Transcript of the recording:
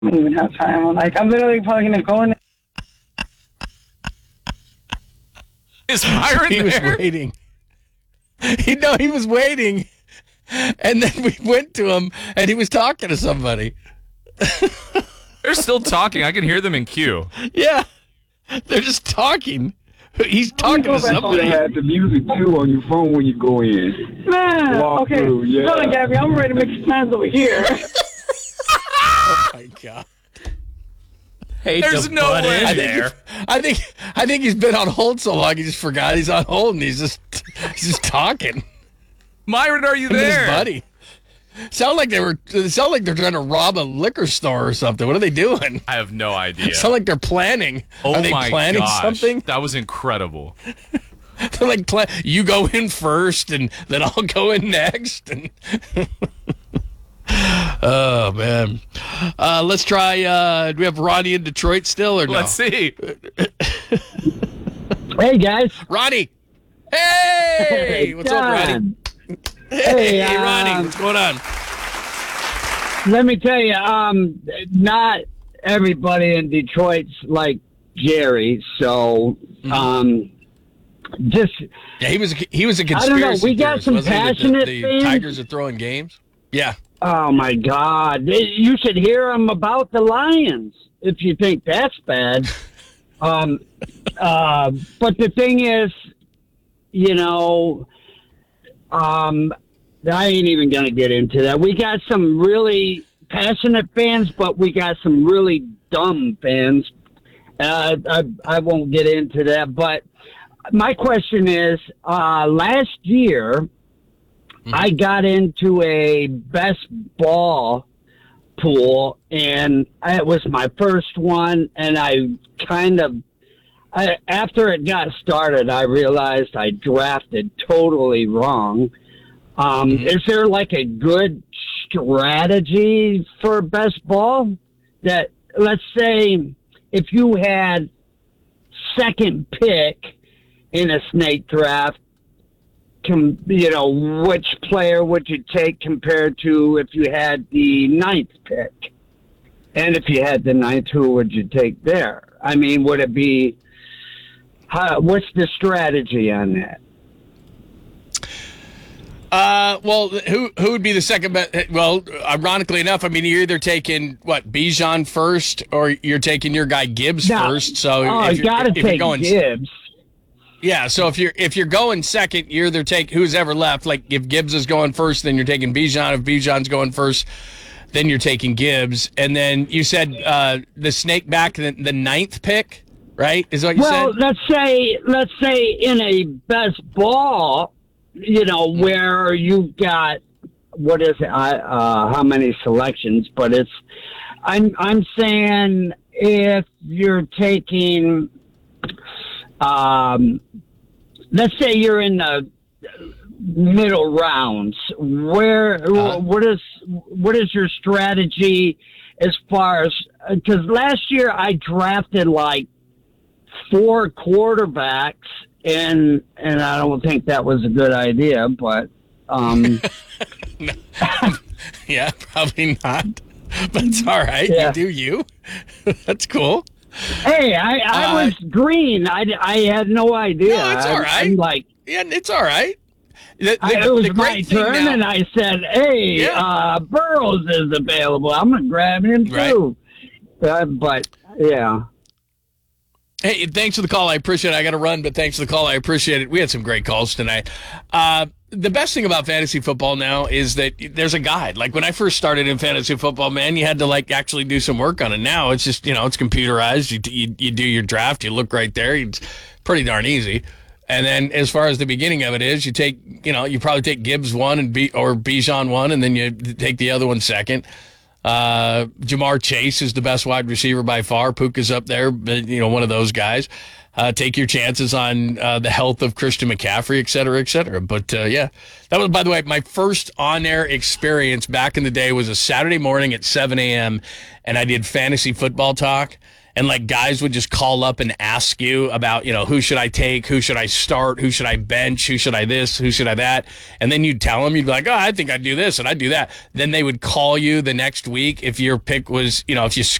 I don't even have time. I'm literally probably going to go in. Is Myron He was there? waiting. He was waiting. And then we went to him, and he was talking to somebody. They're still talking. I can hear them in queue. Yeah. They're just talking. He's talking to They somebody. had the music too on your phone when you go in. Man, Walk okay. through, yeah. Hold on, Gabby. I'm ready to make plans over here. Oh, my God. There's no way I there. think he's been on hold so long he just forgot he's on hold and he's just talking. Myron, are you Him and his there? buddy. Sound like they're trying to rob a liquor store or something. What are they doing? I have no idea. Sound like they're planning. Oh Are they my planning gosh. something? That was incredible. They're like, you go in first, and then I'll go in next. And oh man, let's try. Do we have Ronnie in Detroit still, or no? Let's see. Hey, guys. Ronnie. Hey, what's up, Ronnie? Hey, Ronnie, what's going on? Let me tell you, not everybody in Detroit's like Jerry, so just Yeah, he was a conspiracy I don't know. We got theorist, some wasn't he, that passionate the fans. Tigers are throwing games. Yeah. oh my God, you should hear them about the Lions if you think that's bad. But the thing is, I ain't even going to get into that. We got some really passionate fans, but we got some really dumb fans. I won't get into that. But my question is, last year, I got into a best ball pool, and it was my first one, and after it got started, I realized I drafted totally wrong. Is there like a good strategy for best ball that, let's say, if you had second pick in a snake draft, which player would you take compared to if you had the ninth pick? And if you had the ninth, who would you take there? I mean, would it be, what's the strategy on that? Well, who would be the second best? Well, ironically enough, I mean, you're either taking Bijan first, or you're taking your guy Gibbs first. So you got to take Gibbs. Yeah, so if you're going second, you either take who's ever left. Like if Gibbs is going first, then you're taking Bijan. If Bijan's going first, then you're taking Gibbs. And then you said the snake back, the ninth pick, right? Is what you said? Well, let's say in a best ball, where you've got, what is it? How many selections? But I'm saying if you're taking, let's say you're in the middle rounds, what is your strategy as far as, because last year I drafted like 4 quarterbacks, and I don't think that was a good idea, but yeah, probably not. But it's all right. Yeah. You do you. That's cool. Hey, I was green. I had no idea. No, it's all right. I'm like, Yeah, it's all right. it was my turn, and I said, "Hey, Burrows is available. I'm gonna grab him too." But yeah. Hey, thanks for the call. I appreciate it. I got to run, but thanks for the call. I appreciate it. We had some great calls tonight. The best thing about fantasy football now is that there's a guide. Like when I first started in fantasy football, man, you had to actually do some work on it. Now it's just, it's computerized. You do your draft. You look right there. It's pretty darn easy. And then as far as the beginning of it is, you take, you probably take Gibbs one or Bijan one, and then you take the other one second. Jamar Chase is the best wide receiver by far. Puka's up there, one of those guys. Take your chances on the health of Christian McCaffrey, et cetera, et cetera. But, that was, by the way, my first on-air experience back in the day was a Saturday morning at 7 a.m., and I did fantasy football talk. and like guys would just call up and ask you about, who should I take, who should I start, who should I bench, who should I this, who should I that, and then you'd tell them, you'd be like, oh, I think I'd do this and I'd do that. Then they would call you the next week if your pick was, if you